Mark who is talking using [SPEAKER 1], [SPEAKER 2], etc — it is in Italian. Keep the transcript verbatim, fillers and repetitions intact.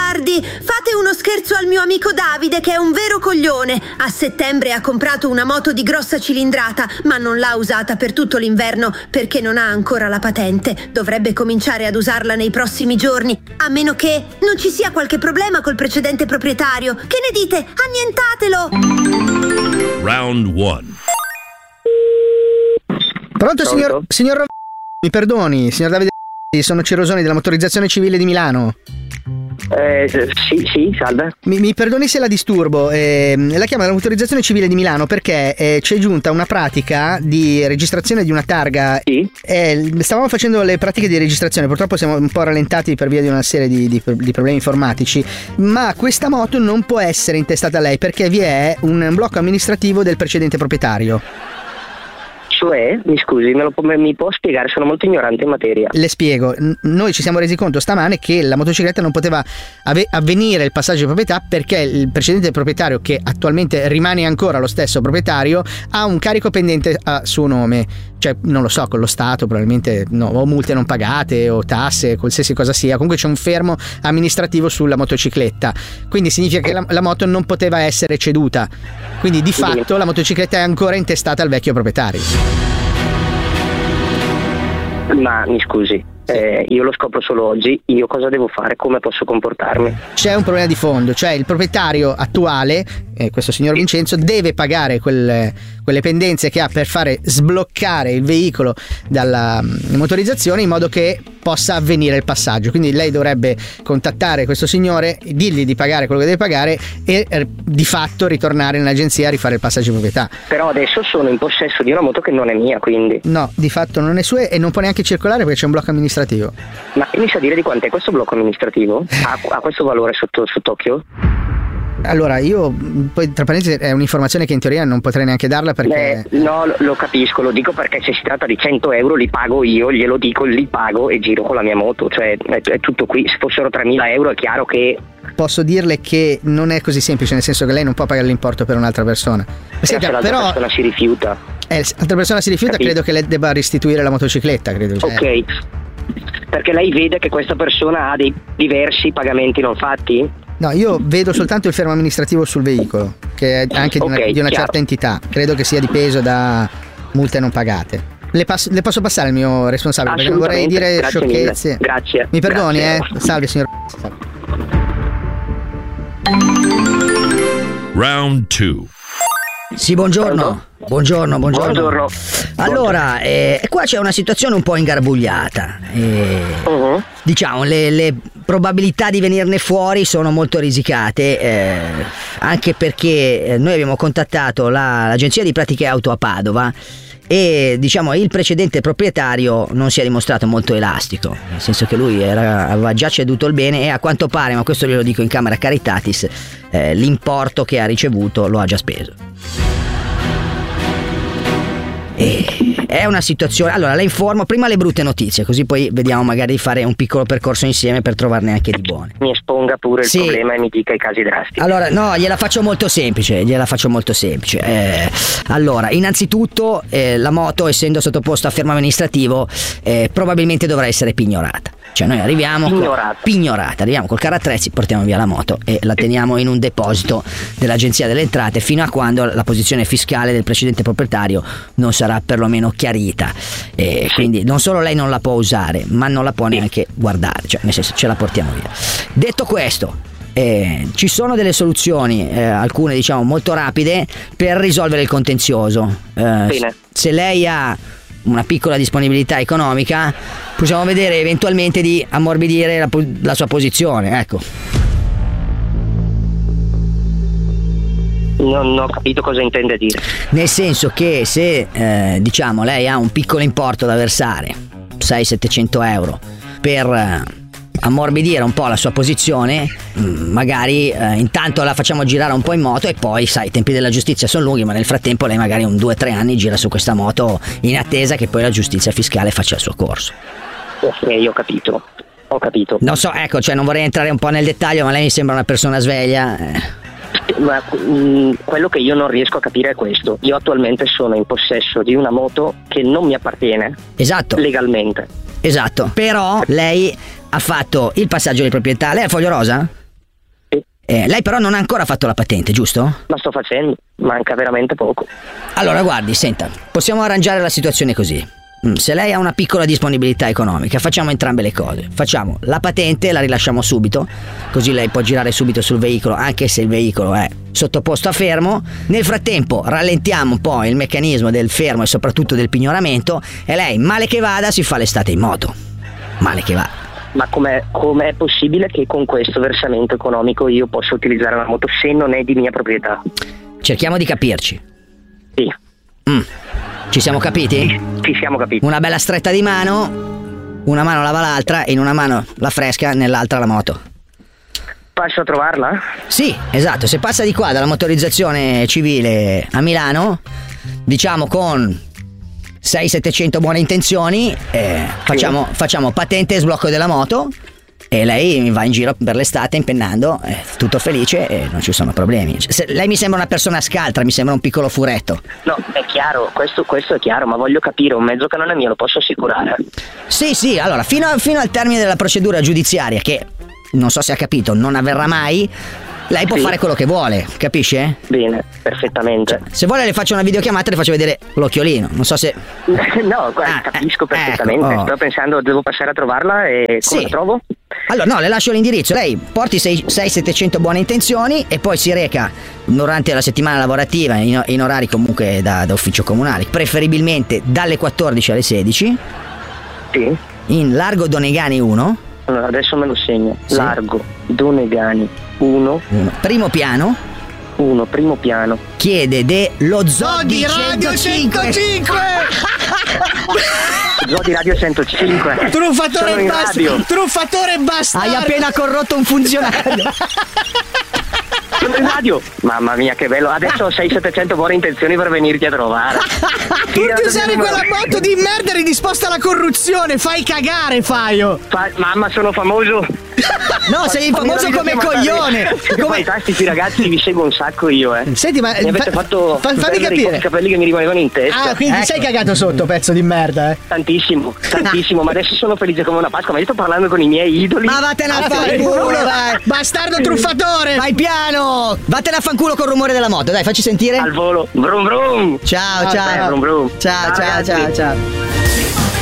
[SPEAKER 1] Guardi, fate uno scherzo al mio amico Davide, che è un vero coglione. A settembre ha comprato una moto di grossa cilindrata, ma non l'ha usata per tutto l'inverno perché non ha ancora la patente. Dovrebbe cominciare ad usarla nei prossimi giorni, a meno che non ci sia qualche problema col precedente proprietario. Che ne dite? Annientatelo!
[SPEAKER 2] Round one.
[SPEAKER 3] Pronto, signor, signor Rov- mi perdoni, signor Davide, sono Cirosoni della Motorizzazione Civile di Milano.
[SPEAKER 4] Eh, sì, sì, salve.
[SPEAKER 3] Mi, mi perdoni se la disturbo, eh, la chiamo dalla Motorizzazione Civile di Milano perché eh, ci è giunta una pratica di registrazione di una targa.
[SPEAKER 4] Sì.
[SPEAKER 3] Eh, stavamo facendo le pratiche di registrazione, purtroppo siamo un po' rallentati per via di una serie di, di, di problemi informatici, ma questa moto non può essere intestata a lei perché vi è un blocco amministrativo del precedente proprietario.
[SPEAKER 4] Cioè, mi scusi, me lo può, mi può spiegare? Sono molto ignorante in materia.
[SPEAKER 3] Le spiego. Noi ci siamo resi conto stamane che la motocicletta non poteva ave- avvenire il passaggio di proprietà perché il precedente proprietario, che attualmente rimane ancora lo stesso proprietario, ha un carico pendente a suo nome. Cioè, non lo so, con lo Stato probabilmente no, o multe non pagate o tasse, qualsiasi cosa sia. Comunque c'è un fermo amministrativo sulla motocicletta. Quindi significa che la, la moto non poteva essere ceduta. Quindi di fatto la motocicletta è ancora intestata al vecchio proprietario.
[SPEAKER 4] Ma mi scusi, eh, io lo scopro solo oggi, io cosa devo fare? Come posso comportarmi?
[SPEAKER 3] C'è un problema di fondo, cioè il proprietario attuale, eh, questo signor Vincenzo, deve pagare quel, quelle pendenze che ha per fare sbloccare il veicolo dalla um, motorizzazione in modo che possa avvenire il passaggio. Quindi lei dovrebbe contattare questo signore, dirgli di pagare quello che deve pagare e eh, di fatto ritornare in agenzia a rifare il passaggio di proprietà.
[SPEAKER 4] Però adesso sono in possesso di una moto che non è mia, quindi.
[SPEAKER 3] No, di fatto non è sua e non può neanche circolare perché c'è un blocco amministrativo.
[SPEAKER 4] Ma mi sa dire di quant'è questo blocco amministrativo? Ha, ha questo valore sotto, sott'occhio?
[SPEAKER 3] Allora, io poi tra parentesi è un'informazione che in teoria non potrei neanche darla perché...
[SPEAKER 4] Eh, no, lo, lo capisco, lo dico perché se si tratta di cento euro li pago io, glielo dico, li pago e giro con la mia moto, cioè è, è tutto qui. Se fossero tremila euro è chiaro che...
[SPEAKER 3] Posso dirle che non è così semplice, nel senso che lei non può pagare l'importo per un'altra persona.
[SPEAKER 4] Senta, se l'altra
[SPEAKER 3] però
[SPEAKER 4] persona si rifiuta.
[SPEAKER 3] Eh, se l'altra persona si rifiuta,
[SPEAKER 4] Capito.
[SPEAKER 3] credo che lei debba restituire la motocicletta, credo. Cioè.
[SPEAKER 4] Ok, perché lei vede che questa persona ha dei diversi pagamenti non fatti?
[SPEAKER 3] No, io vedo soltanto il fermo amministrativo sul veicolo, che è anche di una,
[SPEAKER 4] Okay,
[SPEAKER 3] di una
[SPEAKER 4] chiaro.
[SPEAKER 3] certa entità. Credo che sia dipeso da multe non pagate. Le, passo, le posso passare il mio responsabile? Perché non vorrei dire
[SPEAKER 4] Grazie
[SPEAKER 3] sciocchezze.
[SPEAKER 4] mille. Grazie.
[SPEAKER 3] Mi perdoni,
[SPEAKER 4] Grazie.
[SPEAKER 3] eh? Salve, signor.
[SPEAKER 2] Round two.
[SPEAKER 5] Sì, buongiorno. Buongiorno, buongiorno.
[SPEAKER 4] Buongiorno.
[SPEAKER 5] Allora, eh, qua c'è una situazione un po' ingarbugliata. Eh,
[SPEAKER 4] Uh-huh.
[SPEAKER 5] Diciamo, le, le probabilità di venirne fuori sono molto risicate, eh, anche perché eh, noi abbiamo contattato la, l'agenzia di pratiche auto a Padova e diciamo il precedente proprietario non si è dimostrato molto elastico, nel senso che lui era, aveva già ceduto il bene e a quanto pare, ma questo glielo dico in camera caritatis, eh, l'importo che ha ricevuto lo ha già speso. E è una situazione. Allora la informo prima le brutte notizie, così poi vediamo magari di fare un piccolo percorso insieme per trovarne anche di buone.
[SPEAKER 4] Mi esponga pure il
[SPEAKER 5] Sì.
[SPEAKER 4] problema e mi dica i casi drastici.
[SPEAKER 5] Allora, no, gliela faccio molto semplice, gliela faccio molto semplice. Eh, allora, innanzitutto, eh, la moto, essendo sottoposta a fermo amministrativo, eh, probabilmente dovrà essere pignorata. Cioè noi arriviamo
[SPEAKER 4] Pignorata.
[SPEAKER 5] pignorata, arriviamo col carro attrezzi, portiamo via la moto e la teniamo in un deposito dell'Agenzia delle Entrate fino a quando la posizione fiscale del precedente proprietario non sarà perlomeno chiarita. E quindi non solo lei non la può usare, ma non la può neanche guardare, cioè nel senso ce la portiamo via. Detto questo, Eh, ci sono delle soluzioni, eh, alcune diciamo molto rapide, per risolvere il contenzioso. Eh,
[SPEAKER 4] Bene.
[SPEAKER 5] Se lei ha una piccola disponibilità economica, possiamo vedere eventualmente di ammorbidire la, po- la sua posizione, ecco.
[SPEAKER 4] Non ho capito cosa intende dire.
[SPEAKER 5] Nel senso che se eh, diciamo lei ha un piccolo importo da versare, sei settecento euro, per eh, ammorbidire un po' la sua posizione, mh, magari eh, intanto la facciamo girare un po' in moto e poi sai i tempi della giustizia sono lunghi, ma nel frattempo lei magari un due tre anni gira su questa moto in attesa che poi la giustizia fiscale faccia il suo corso.
[SPEAKER 4] Ok, ho capito. Ho capito.
[SPEAKER 5] Non so, ecco, cioè non vorrei entrare un po' nel dettaglio, ma lei mi sembra una persona sveglia. eh.
[SPEAKER 4] Ma mh, quello che io non riesco a capire è questo. Io attualmente sono in possesso di una moto che non mi appartiene
[SPEAKER 5] Esatto.
[SPEAKER 4] legalmente.
[SPEAKER 5] Esatto, però lei ha fatto il passaggio di proprietà. Lei ha il foglio rosa? Eh, lei però non ha ancora fatto la patente, giusto?
[SPEAKER 4] La sto facendo, manca veramente poco.
[SPEAKER 5] Allora guardi, senta, possiamo arrangiare la situazione così. Se lei ha una piccola disponibilità economica, facciamo entrambe le cose. Facciamo la patente, la rilasciamo subito, così lei può girare subito sul veicolo, anche se il veicolo è sottoposto a fermo. Nel frattempo rallentiamo un po' il meccanismo del fermo e soprattutto del pignoramento, e lei, male che vada, si fa l'estate in moto. Male che va.
[SPEAKER 4] Ma com'è, com'è possibile che con questo versamento economico io possa utilizzare la moto se non è di mia proprietà?
[SPEAKER 5] Cerchiamo di capirci.
[SPEAKER 4] Sì.
[SPEAKER 5] Mm. Ci siamo capiti?
[SPEAKER 4] Ci siamo capiti.
[SPEAKER 5] Una bella stretta di mano, una mano lava l'altra, in una mano la fresca, nell'altra la moto.
[SPEAKER 4] Passo a trovarla?
[SPEAKER 5] Sì, esatto, se passa di qua dalla motorizzazione civile a Milano, diciamo con sei settecento buone intenzioni, eh, facciamo, facciamo patente e sblocco della moto, e lei va in giro per l'estate impennando, eh, tutto felice e non ci sono problemi. Se, lei mi sembra una persona scaltra, mi sembra un piccolo furetto.
[SPEAKER 4] No, è chiaro, questo, questo è chiaro, ma voglio capire, un mezzo che non è mio lo posso assicurare?
[SPEAKER 5] Sì, sì, allora, fino, a, fino al termine della procedura giudiziaria, che non so se ha capito, non avverrà mai, lei può
[SPEAKER 4] sì.
[SPEAKER 5] fare quello che vuole, capisce?
[SPEAKER 4] Bene, perfettamente.
[SPEAKER 5] Se vuole le faccio una videochiamata e le faccio vedere l'occhiolino, non so se...
[SPEAKER 4] No, guarda,
[SPEAKER 5] Ah,
[SPEAKER 4] capisco
[SPEAKER 5] eh,
[SPEAKER 4] perfettamente,
[SPEAKER 5] ecco, oh.
[SPEAKER 4] sto pensando, devo passare a trovarla e come
[SPEAKER 5] Sì.
[SPEAKER 4] la trovo?
[SPEAKER 5] Allora, no, le lascio l'indirizzo. Lei porti sei settecento buone intenzioni e poi si reca durante la settimana lavorativa in, in orari comunque da, da ufficio comunale, preferibilmente dalle quattordici alle sedici,
[SPEAKER 4] Sì.
[SPEAKER 5] in Largo Donegani uno.
[SPEAKER 4] Allora, adesso me lo segno.
[SPEAKER 5] Sì.
[SPEAKER 4] Largo Donegani uno,
[SPEAKER 5] uno. Primo piano,
[SPEAKER 4] uno, primo piano.
[SPEAKER 5] chiede dello Zoo
[SPEAKER 3] Oh,
[SPEAKER 5] di
[SPEAKER 3] di Radio
[SPEAKER 5] centocinque.
[SPEAKER 3] centocinque!
[SPEAKER 4] Zoo di Radio centocinque.
[SPEAKER 3] Truffatore
[SPEAKER 4] Sono in
[SPEAKER 3] bast-
[SPEAKER 4] radio.
[SPEAKER 3] Truffatore bastardo!
[SPEAKER 5] Hai appena corrotto un funzionario.
[SPEAKER 4] Sono in radio. Mamma mia, che bello. Adesso ho sei settecento buone intenzioni per venirti a trovare.
[SPEAKER 3] Pur di usare quella moto di merda eri disposta alla corruzione, fai cagare, Faio!
[SPEAKER 4] Fa- Mamma, sono famoso.
[SPEAKER 5] No, sei famoso come coglione.
[SPEAKER 4] Siete
[SPEAKER 5] Come...
[SPEAKER 4] fantastici ragazzi, vi seguo un sacco io, eh.
[SPEAKER 3] Senti, ma
[SPEAKER 4] Mi avete
[SPEAKER 3] fa-
[SPEAKER 4] fatto
[SPEAKER 3] fa- fammi
[SPEAKER 4] perdere
[SPEAKER 3] capire.
[SPEAKER 4] i capelli che mi rimanevano in testa.
[SPEAKER 3] Ah, quindi
[SPEAKER 5] Ecco.
[SPEAKER 3] sei cagato sotto, pezzo di merda, eh.
[SPEAKER 4] Tantissimo, tantissimo, ma adesso sono felice come una Pasqua, ma io sto parlando con i miei idoli.
[SPEAKER 5] Ma vattene a
[SPEAKER 3] Ah,
[SPEAKER 5] fare
[SPEAKER 3] fai
[SPEAKER 5] culo,
[SPEAKER 3] culo,
[SPEAKER 5] dai.
[SPEAKER 3] bastardo truffatore!
[SPEAKER 5] Vai piano. Vattene a fanculo col rumore della moto. Dai, facci sentire.
[SPEAKER 4] Al volo, brum brum.
[SPEAKER 5] Ciao,
[SPEAKER 3] Ah,
[SPEAKER 5] ciao.
[SPEAKER 4] brum brum.
[SPEAKER 5] Ciao,
[SPEAKER 4] Ciao,
[SPEAKER 5] ciao,
[SPEAKER 4] ragazzi.
[SPEAKER 5] ciao, ciao.